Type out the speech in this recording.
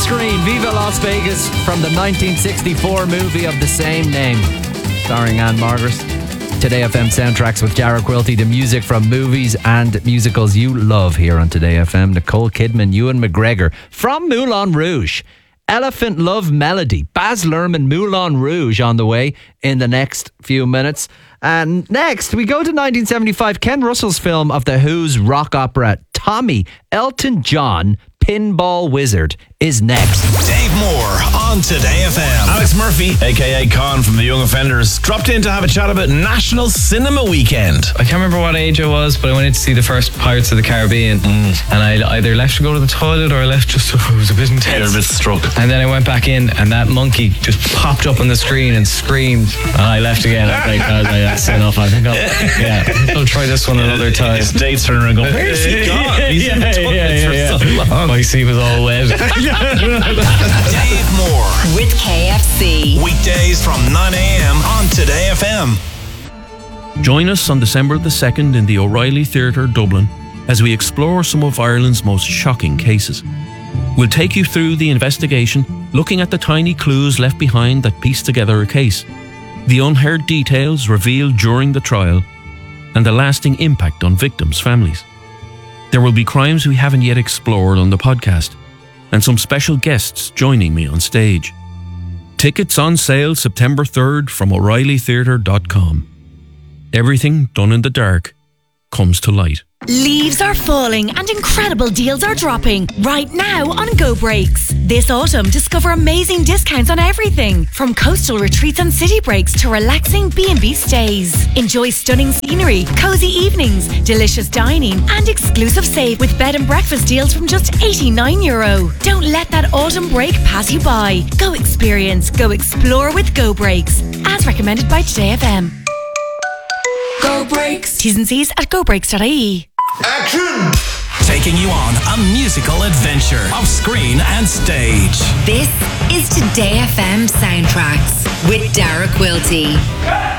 screen, Viva Las Vegas from the 1964 movie of the same name, starring Anne Margaret. Today FM soundtracks with Dara Quilty, the music from movies and musicals you love here on Today FM. Nicole Kidman, Ewan McGregor from Moulin Rouge. Elephant Love Melody, Baz Luhrmann, Moulin Rouge on the way in the next few minutes. And next, we go to 1975, Ken Russell's film of The Who's rock opera, Tommy, Elton John, Pinball Wizard, is next. Dave Moore on Today FM. Alex Murphy, aka Con from The Young Offenders, dropped in to have a chat about National Cinema Weekend. I can't remember what age I was, but I went in to see the first Pirates of the Caribbean, and I either left to go to the toilet or I left just so it was a bit intense. You're a bit struck. And then I went back in, and that monkey just popped up on the screen and screamed, and I left again. I was like, that's enough. I think I'll try this one another time. His date's turning around going, where's he gone? He's in the toilet for so long. My seat was all wet. Dave Moore with KFC. Weekdays from 9 a.m. on Today FM. Join us on December the 2nd in the O'Reilly Theatre, Dublin, as we explore some of Ireland's most shocking cases. We'll take you through the investigation, looking at the tiny clues left behind that piece together a case, the unheard details revealed during the trial, and the lasting impact on victims' families. There will be crimes we haven't yet explored on the podcast, and some special guests joining me on stage. Tickets on sale September 3rd from O'ReillyTheatre.com. Everything done in the dark comes to light. Leaves are falling and incredible deals are dropping right now on Go Breaks. This autumn, discover amazing discounts on everything from coastal retreats and city breaks to relaxing B&B stays. Enjoy stunning scenery, cozy evenings, delicious dining and exclusive save with bed and breakfast deals from just €89. Don't let that autumn break pass you by. Go experience, go explore with Go Breaks, as recommended by Today FM. Go Breaks. T's and C's at gobreaks.ie. Action! Taking you on a musical adventure of screen and stage. This is Today FM Soundtracks with Dara Quilty.